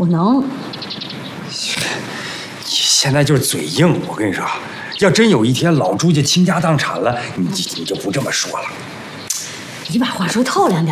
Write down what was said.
我能。 你现在就是嘴硬，我跟你说，要真有一天老朱家倾家荡产了，你就不这么说了。 你把话说透亮点。